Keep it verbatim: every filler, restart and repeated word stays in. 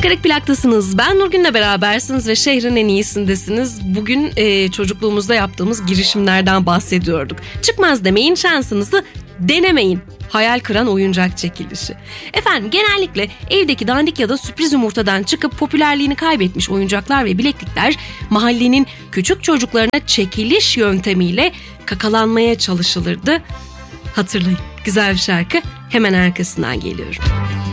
Akarik Plak'tasınız. Ben Nurgün'le berabersiniz ve şehrin en iyisindesiniz. Bugün e, çocukluğumuzda yaptığımız girişimlerden bahsediyorduk. Çıkmaz demeyin, şansınızı denemeyin. Hayal kıran oyuncak çekilişi. Efendim, genellikle evdeki dandik ya da sürpriz yumurtadan çıkıp popülerliğini kaybetmiş oyuncaklar ve bileklikler mahallenin küçük çocuklarına çekiliş yöntemiyle kakalanmaya çalışılırdı. Hatırlayın, güzel bir şarkı hemen arkasından geliyorum.